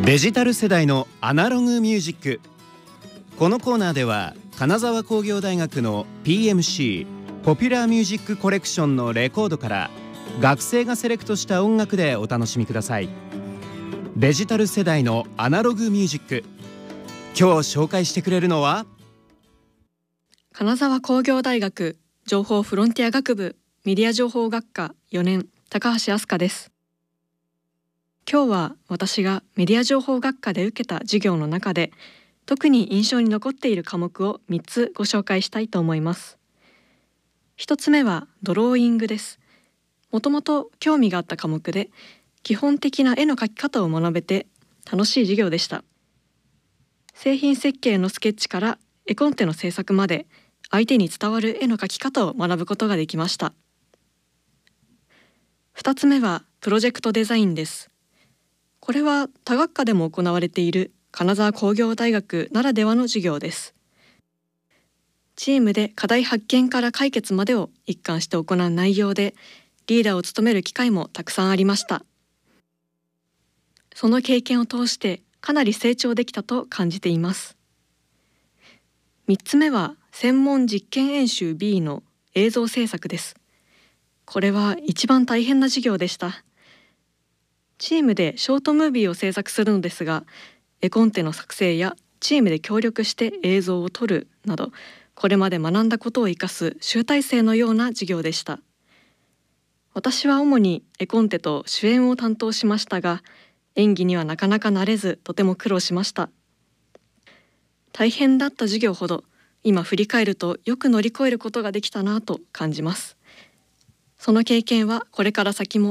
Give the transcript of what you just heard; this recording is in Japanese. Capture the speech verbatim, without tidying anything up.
デジタル世代のアナログミュージック。このコーナーでは金沢工業大学の ピーエムシー ポピュラーミュージックコレクションのレコードから学生がセレクトした音楽でお楽しみください。デジタル世代のアナログミュージック。今日紹介してくれるのは金沢工業大学情報フロンティア学部メディア情報学科よねん高橋飛鳥です。今日は私がメディア情報学科で受けた授業の中で特に印象に残っている科目をみっつご紹介したいと思います。ひとつめはドローイングです。もともと興味があった科目で基本的な絵の描き方を学べて楽しい授業でした。製品設計のスケッチから絵コンテの制作まで相手に伝わる絵の描き方を学ぶことができました。ふたつめはプロジェクトデザインです。これは他学科でも行われている金沢工業大学ならではの授業です。チームで課題発見から解決までを一貫して行う内容でリーダーを務める機会もたくさんありました。その経験を通してかなり成長できたと感じています。みっつめは専門実験演習 ビー の映像制作です。これは一番大変な授業でした。チームでショートムービーを制作するのですが、絵コンテの作成やチームで協力して映像を撮るなど、これまで学んだことを生かす集大成のような授業でした。私は主に絵コンテと主演を担当しましたが、演技にはなかなか慣れずとても苦労しました。大変だった授業ほど今振り返るとよく乗り越えることができたなと感じます。その経験はこれから先も